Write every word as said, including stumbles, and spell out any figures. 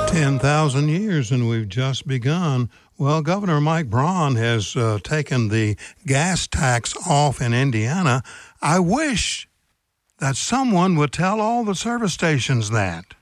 ten thousand years and we've just begun. Well, Governor Mike Braun has uh, taken the gas tax off in Indiana. I wish that someone would tell all the service stations that.